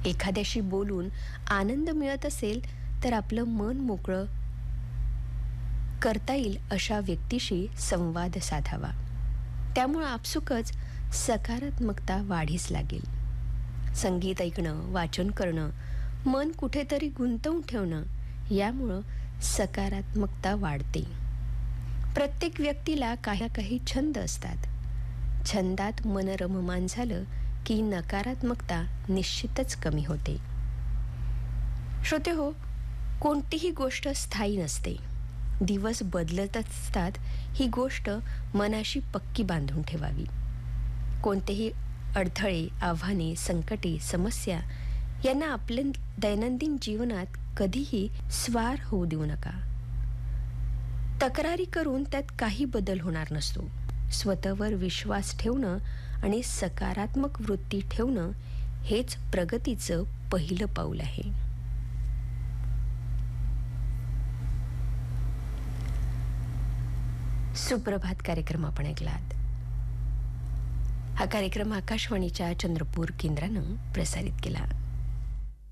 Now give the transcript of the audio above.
एखाद्याशी बोलून आनंद मिळत असेल तर आपलं मन मोकळं करता येईल अशा व्यक्तीशी संवाद साधावा. त्यामुळं आपसुकच सकारात्मकता वाढीस लागेल. संगीत ऐकणं, वाचन करणं, मन कुठेतरी गुंतवून ठेवणं यामुळं सकारात्मकता वाढते. प्रत्येक व्यक्तीला काही ना काही छंद असतात. छंदात मन रममान झालं की नकारात्मकता निश्चितच कमी होते. श्रोते हो, कोणतीही गोष्ट स्थायी नसते. दिवस बदलत असतात. ही गोष्ट मनाशी पक्की बांधून ठेवावी. कोणतेही अडथळे, आव्हाने, संकटे, समस्या यांना आपल्या दैनंदिन जीवनात कधीही स्वार होऊ देऊ नका. तक्रारी करून त्यात काही बदल होणार नसतो. स्वतःवर विश्वास ठेवणं आणि सकारात्मक वृत्ती ठेवणं हेच प्रगतीचं पहिलं पाऊल आहे. सुप्रभात कार्यक्रम आपण ऐकलात. हा कार्यक्रम आकाशवाणीच्या चंद्रपूर केंद्रानं प्रसारित केला.